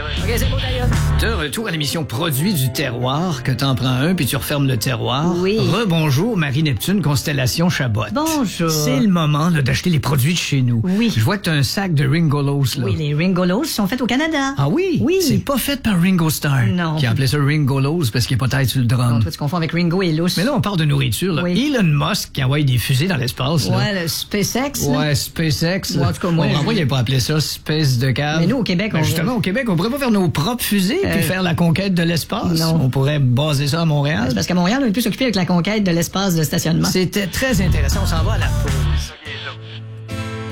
OK, c'est beau, d'ailleurs. De retour à l'émission Produits du terroir, que t'en prends un puis tu refermes le terroir. Oui. Rebonjour, Marie-Neptune, Constellation Chabot. Bonjour. C'est le moment là, d'acheter les produits de chez nous. Oui. Je vois que t'as un sac de Ringolos, là. Oui, les Ringolos sont faits au Canada. Ah oui? Oui. C'est pas fait par Ringo Starr. Non. Qui a appelé ça Ringolos parce qu'il est pas tête sur le drum. Non, toi, tu confonds avec Ringo et Luce. Mais là, on parle de nourriture, là. Oui. Elon Musk qui envoie des fusées dans l'espace, là. Ouais, le SpaceX. là. Ouais, SpaceX. Ouais, en tout cas, moi, Pourquoi il n'a pas appelé ça Space de cave? Mais nous, au Québec, Ben, justement, au Québec, on pourrait pas faire nos propres fusées puis faire la conquête de l'espace. non. On pourrait baser ça à Montréal. C'est parce qu'à Montréal, on est plus occupé avec la conquête de l'espace de stationnement. C'était très intéressant. On s'en va à la pause.